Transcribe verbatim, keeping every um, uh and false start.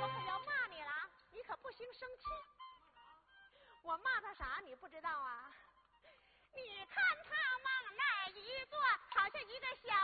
我可要骂你了，你可不行生气。我骂他啥？你不知道啊？你看他往那一坐，好像一个小